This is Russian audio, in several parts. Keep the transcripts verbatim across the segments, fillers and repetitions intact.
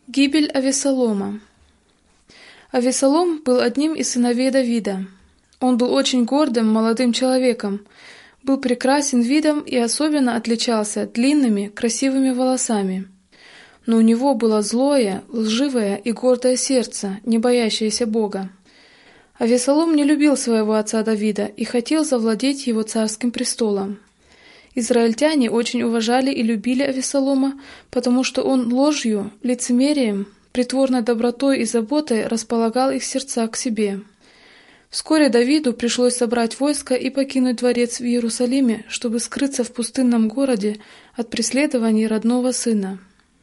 Гибель Авессалома. Авессалом был одним из сыновей Давида. Он был очень гордым молодым человеком, был прекрасен видом и особенно отличался длинными, красивыми волосами. Но у него было злое, лживое и гордое сердце, не боящееся Бога. Авессалом не любил своего отца Давида и хотел завладеть его царским престолом. Израильтяне очень уважали и любили Авессалома, потому что он ложью, лицемерием, притворной добротой и заботой располагал их сердца к себе. Вскоре Давиду пришлось собрать войско и покинуть дворец в Иерусалиме, чтобы скрыться в пустынном городе от преследований родного сына.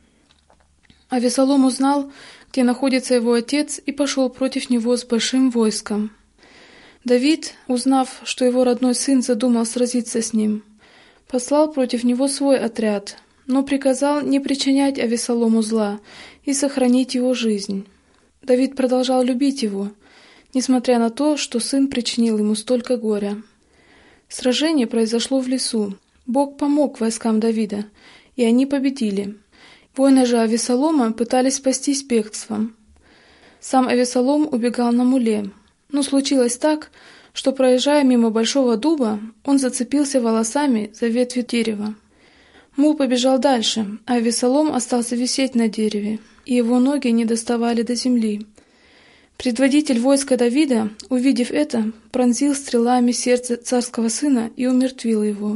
Авессалом узнал, где находится его отец, и пошел против него с большим войском. Давид, узнав, что его родной сын задумал сразиться с ним, послал против него свой отряд, но приказал не причинять Авессалому зла и сохранить его жизнь. Давид продолжал любить его, несмотря на то, что сын причинил ему столько горя. Сражение произошло в лесу. Бог помог войскам Давида, и они победили. Воины же Авессалома пытались спастись бегством. Сам Авессалом убегал на муле, но случилось так, что, проезжая мимо большого дуба, он зацепился волосами за ветви дерева. Мул побежал дальше, а Авессалом остался висеть на дереве, и его ноги не доставали до земли. Предводитель войска Давида, увидев это, пронзил стрелами сердце царского сына и умертвил его.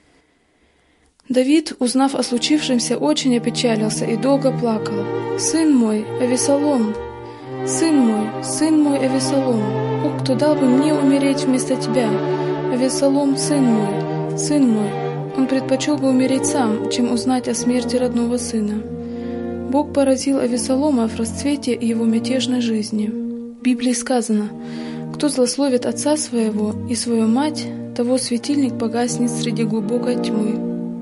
Давид, узнав о случившемся, очень опечалился и долго плакал. «Сын мой, Авессалом! Сын мой, сын мой, Авессалом! О, кто дал бы мне умереть вместо тебя? Авессалом, сын мой, сын мой!» Он предпочел бы умереть сам, чем узнать о смерти родного сына. Бог поразил Авессалома в расцвете его мятежной жизни. В Библии сказано: «Кто злословит отца своего и свою мать, того светильник погаснет среди глубокой тьмы».